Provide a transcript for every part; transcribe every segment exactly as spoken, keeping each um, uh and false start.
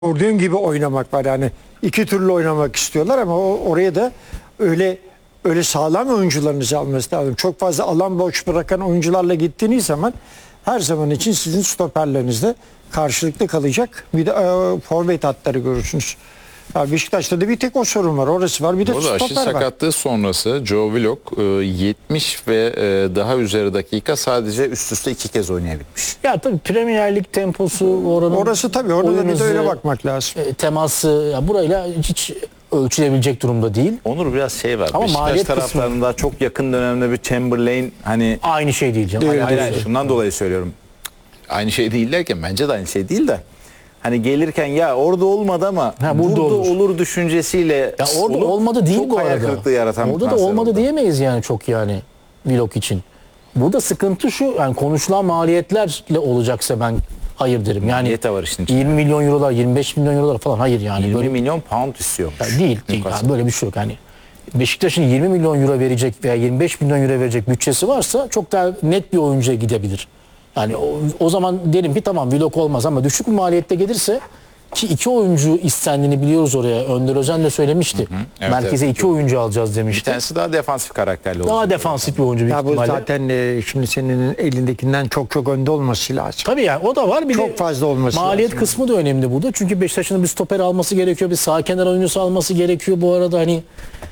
gördüğüm gibi oynamak var. Yani iki türlü oynamak istiyorlar ama o, oraya da öyle öyle sağlam oyuncularınızı alması lazım. Çok fazla alan boş bırakan oyuncularla gittiğiniz zaman her zaman için sizin stoperlerinizde karşılıklı kalacak. Bir de e, forvet hatları görürsünüz. Ya Beşiktaş'ta da bir tek o sorun var. Orası var. Bir de Bu da aşı stoper var. sakatlığı sonrası Joe Willock e, yetmiş ve e, daha üzeri dakika sadece üst üste iki kez oynayabilmiş. Ya tabii Premier Lig temposu oranın Orası tabii. Orada da bir de öyle oyun bakmak lazım. hızı, e, teması ya burayla hiç ölçülebilecek durumda değil. Onur biraz şey var. Ama Beşiktaş maliyet taraftarında çok yakın dönemde bir Chamberlain hani Aynı şey değil canım. Değil, hayır, Alakası hayır, yok. şundan dolayı söylüyorum. Aynı şey değil derken Bence de aynı şey değil de. Hani gelirken ya orada olmadı ama Ha, burada, burada olur. olur. düşüncesiyle Ya orada olup olmadı değil çok bu hayal arada. kırıklığı yaratan bir Orada da transfer olmadı oldu. diyemeyiz yani çok yani Willock için. Burada sıkıntı şu, yani konuşulan maliyetlerle olacaksa ben hayır derim. Yani Maliyet de var işin içinde. yirmi milyon eurolar, yirmi beş milyon eurolar falan hayır yani. yirmi Böyle milyon pound istiyormuş. Ya değil, değil. Newcastle. Yani böyle bir şey yok. Yani Beşiktaş'ın yirmi milyon euro verecek veya yirmi beş milyon euro verecek bütçesi varsa çok daha net bir oyuncuya gidebilir. Yani o, o zaman derim ki tamam Willock olmaz ama düşük bir maliyette gelirse ki iki oyuncu istendiğini biliyoruz oraya. Önder Özen de söylemişti. Evet, Merkeze evet. iki oyuncu alacağız Bir demişti. tanesi daha defansif karakterli oldu. Daha defansif bir oyuncu büyük Ya bu ihtimalle. zaten e, şimdi senin elindekinden çok çok önde olması lazım. Tabii yani o da var. Bir Çok de fazla olması maliyet lazım. kısmı da önemli burada. Çünkü Beşiktaş'ın bir stoper alması gerekiyor. Bir sağ kenar oyuncusu alması gerekiyor. Bu arada hani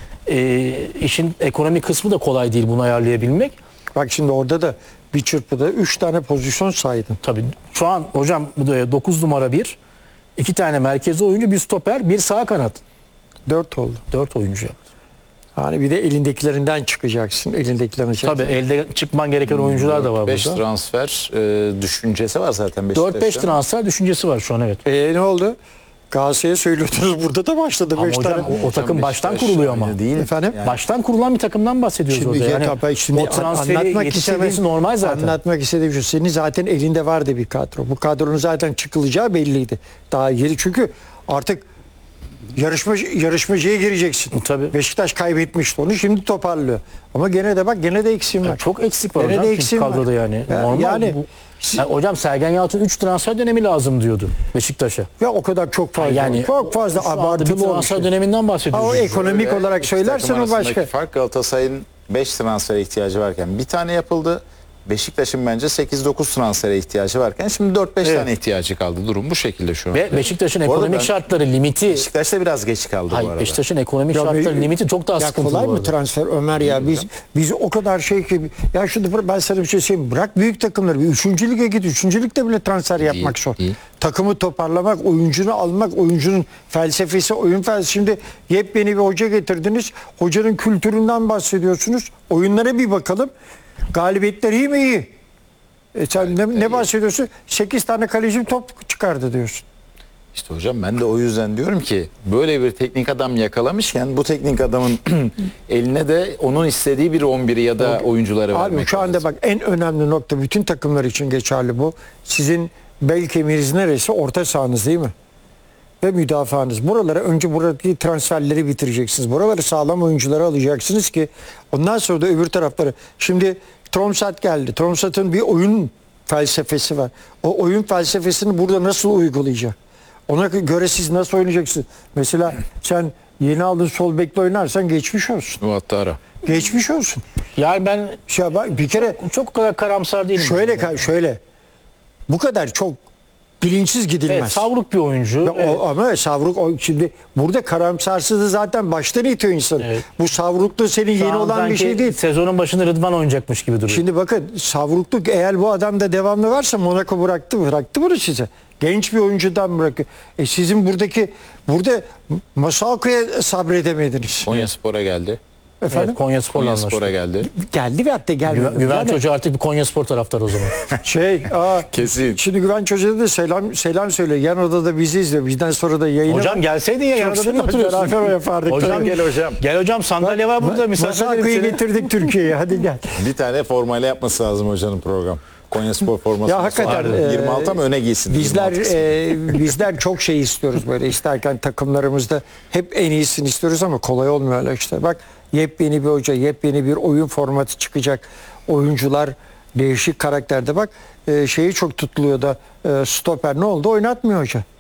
e, işin ekonomik kısmı da kolay değil bunu ayarlayabilmek. Bak şimdi orada da bir çırpıda üç tane pozisyon saydın. Tabii şu an hocam bu da dokuz numara bir, iki tane merkezi oyuncu, bir stoper, bir sağ kanat. Dört oldu. dört oyuncu yaptı. Hani bir de elindekilerinden çıkacaksın. Elindekilerini Tabii elde çıkman gereken oyuncular da var beş burada. transfer e, düşüncesi var zaten Beşiktaş'ta. dört beş transfer düşüncesi var şu an evet. E ne oldu? Galatasaray'a söylüyordunuz. Burada da başladı. Ama beş hocam tane. o, o takım baştan Beşiktaş kuruluyor ama. Aynı değil. Efendim? Yani Baştan kurulan bir takımdan bahsediyoruz Şimdi, orada. Yani Yekapa, şimdi o transferi anlatmak yetiştirmesi istediğim, normal zaten. Anlatmak istediğim şu. Senin zaten elinde vardı bir kadro. Bu kadronun zaten çıkılacağı belliydi. Daha yeri çünkü artık yarışma yarışmacıya gireceksin. Tabii. Beşiktaş kaybetmişti onu. Şimdi toparlıyor. Ama gene de bak gene de eksiğim var. Yani çok eksik var Gene hocam de çünkü eksiğim var. kadroda yani. Ya- Normal yani- bu. Yani hocam Sergen Yalçın üç transfer dönemi lazım diyordu Beşiktaş'a. Ya o kadar çok fazla. Yani çok fazla şu anda bir abartılı olmuş. transfer döneminden Ha, bahsediyoruz. o ekonomik Şöyle, olarak iki söylersen takım o arasındaki başka. fark Galatasaray'ın beş transfere ihtiyacı varken bir tane yapıldı. Beşiktaş'ın bence sekiz dokuz transfere ihtiyacı varken şimdi dört beş Evet. tane ihtiyacı kaldı. Durum bu şekilde şu an. Ve Beşiktaş'ın arada ekonomik ben- şartları limiti. Beşiktaş'ta biraz geç kaldı bu Hayır arada. Beşiktaş'ın ekonomik Ya şartları bir- limiti çok daha Ya sıkıntılı kolay bu mı arada. transfer Ömer ya? Biz biz o kadar şey ki ya şurada ben sana bir şey söyleyeyim. Bırak büyük takımları. Bir üçüncü lige git. Üçüncü ligde bile transfer yapmak zor. değil. Takımı toparlamak, oyuncunu almak, oyuncunun felsefesi, oyun felsefesi. Şimdi yepyeni bir hoca getirdiniz. Hocanın kültüründen bahsediyorsunuz. Oyunlara bir bakalım. Galibiyetler iyi mi? İyi. E sen ne, ne bahsediyorsun? sekiz tane kaleci top çıkardı diyorsun. İşte hocam ben de o yüzden diyorum ki böyle bir teknik adam yakalamışken bu teknik adamın eline de onun istediği bir on biri ya da oyuncuları Abi vermek şu anda lazım. bak en önemli nokta bütün takımlar için geçerli bu. Sizin bel kemiğiniz neresi? Orta sahanız değil mi? Ve müdafaanız. Buralara önce buradaki transferleri bitireceksiniz. Buraları sağlam oyuncuları alacaksınız ki ondan sonra da öbür tarafları. Şimdi Tromsø geldi. Tromsø'nun bir oyun felsefesi var. O oyun felsefesini burada nasıl uygulayacak? Ona göre siz nasıl oynayacaksınız? Mesela sen yeni aldığın sol bekle oynarsan geçmiş olsun. Muhattara. Geçmiş olsun. Yani ben Şey bak bir kere çok kadar karamsar değilim. şöyle ka- şöyle bu kadar çok bilinçsiz gidilmez. Evet, savruk bir oyuncu. Ya o- Evet. Ama savruk o, şimdi burada karamsarsızlığı zaten baştan itiyor insanı. Evet. Bu savrukluğu senin Şu yeni an olan bir sanki şey değil. Sezonun başında Rıdvan oynayacakmış gibi duruyor. Şimdi bakın savrukluk eğer bu adamda devamlı varsa Monaco bıraktı bıraktı bunu size. Genç bir oyuncudan bırakıyor. E sizin buradaki burada Masuaku'ya sabredemediniz. Konyaspor'a geldi. Efendim? Evet, Konyaspor'la Konyaspor'a anlaştı. geldi. Geldi ve hatta gelmedi. Güven, Güven Yani Hoca artık bir Konyaspor taraftarı o zaman. şey aa, Kesin. Şimdi Güven Hoca'ya da selam selam söyle. Yan odada bizi izliyor. Bizden sonra da yayını. Hocam gelseydin ya yanında değil mi oturuyorsun? Beraber yapardık. Hocam Tabii. gel hocam. Gel hocam sandalye var burada misafir edelim Masuaku'yu seni. getirdik Türkiye'ye. Hadi gel. Bir tane formayla yapması lazım hocanın program. Konyaspor forması. Ya hakikaten, e, yirmi altı ama öne giysin. Bizler yirmi altı kısmı. e, bizler çok şey istiyoruz böyle isterken takımlarımızda hep en iyisini istiyoruz ama kolay olmuyor öyle işte. Bak yepyeni bir hoca, yepyeni bir oyun formatı çıkacak. Oyuncular değişik karakterde bak e, şeyi çok tutuluyor da e, stoper ne oldu? Oynatmıyor hoca.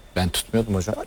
Ben tutmuyordum hocam.